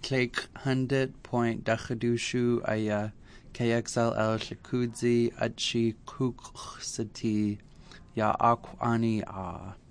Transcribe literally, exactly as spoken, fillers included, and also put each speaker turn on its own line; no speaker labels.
Clake hundred point Dachadushu Aya K X L L Shakudzi Achi Kuksati Ya Akwani A.